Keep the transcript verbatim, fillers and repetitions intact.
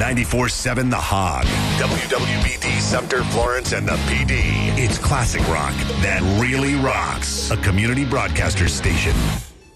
ninety-four seven The Hog. W W B D Sumter, Florence, and the P D. It's classic rock that really rocks. A community broadcaster station.